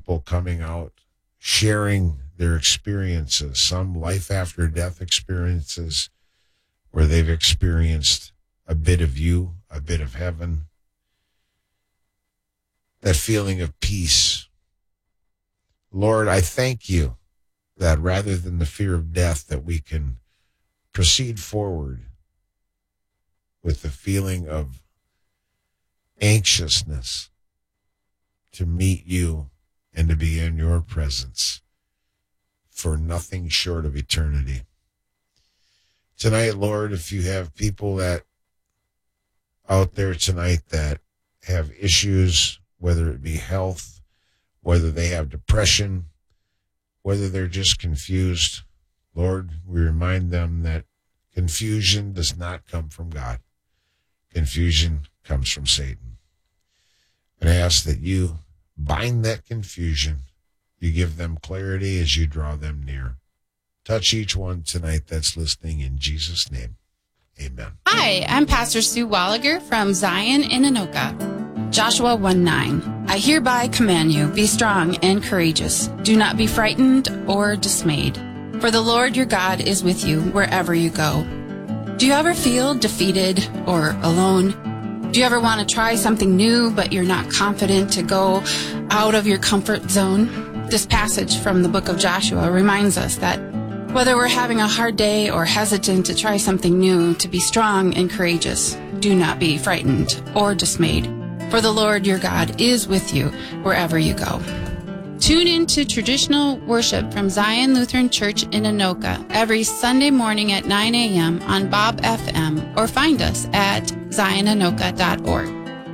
people coming out, sharing their experiences, some life after death experiences where they've experienced a bit of you, a bit of heaven, that feeling of peace. Lord, I thank you that rather than the fear of death, that we can proceed forward with the feeling of anxiousness to meet you and to be in your presence for nothing short of eternity. Tonight, Lord, if you have people that out there tonight that have issues, whether it be health, whether they have depression, whether they're just confused, Lord, we remind them that confusion does not come from God. Confusion comes from Satan. And I ask that you bind that confusion. You give them clarity as you draw them near. Touch each one tonight that's listening in Jesus' name. Amen. Hi, I'm Pastor Sue Walliger from Zion in Anoka. Joshua 1:9. I hereby command you, be strong and courageous. Do not be frightened or dismayed. For the Lord your God is with you wherever you go. Do you ever feel defeated or alone? Do you ever want to try something new, but you're not confident to go out of your comfort zone? This passage from the book of Joshua reminds us that whether we're having a hard day or hesitant to try something new, to be strong and courageous, do not be frightened or dismayed. For the Lord your God is with you wherever you go. Tune in to traditional worship from Zion Lutheran Church in Anoka every Sunday morning at 9 a.m. on Bob FM, or find us at zionanoka.org.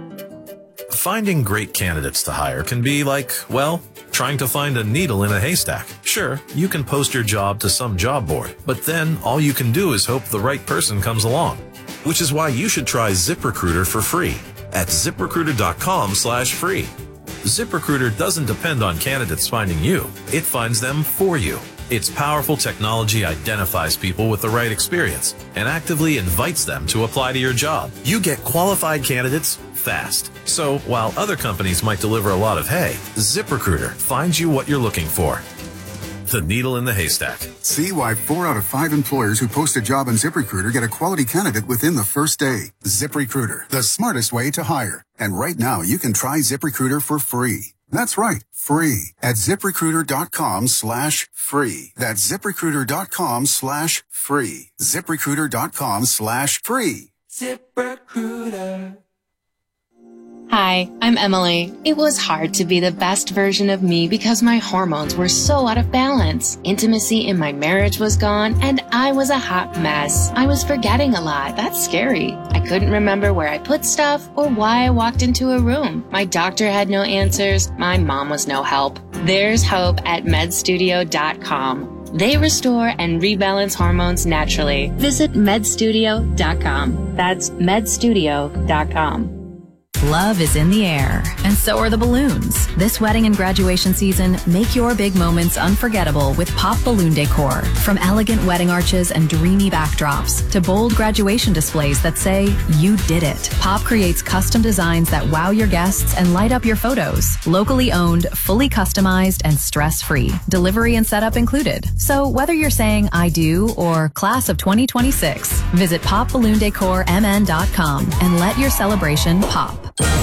Finding great candidates to hire can be like, well, trying to find a needle in a haystack. Sure, you can post your job to some job board, but then all you can do is hope the right person comes along. Which is why you should try ZipRecruiter for free at ZipRecruiter.com/free. ZipRecruiter doesn't depend on candidates finding you. It finds them for you. Its powerful technology identifies people with the right experience and actively invites them to apply to your job. You get qualified candidates fast. So while other companies might deliver a lot of hay, ZipRecruiter finds you what you're looking for. The needle in the haystack. See why 4 out of 5 employers who post a job on ZipRecruiter get a quality candidate within the first day. ZipRecruiter, the smartest way to hire. And right now, you can try ZipRecruiter for free. That's right, free at ZipRecruiter.com/free. That's ZipRecruiter.com/free. ZipRecruiter.com/free. ZipRecruiter. Hi, I'm Emily. It was hard to be the best version of me because my hormones were so out of balance. Intimacy in my marriage was gone, and I was a hot mess. I was forgetting a lot. That's scary. I couldn't remember where I put stuff or why I walked into a room. My doctor had no answers. My mom was no help. There's hope at medstudio.com. They restore and rebalance hormones naturally. Visit medstudio.com. That's medstudio.com. Love is in the air, and so are the balloons. This wedding and graduation season, make your big moments unforgettable with Pop Balloon Decor. From elegant wedding arches and dreamy backdrops to bold graduation displays that say, you did it. Pop creates custom designs that wow your guests and light up your photos. Locally owned, fully customized, and stress-free. Delivery and setup included. So whether you're saying I do or class of 2026, visit popballoondecormn.com and let your celebration pop.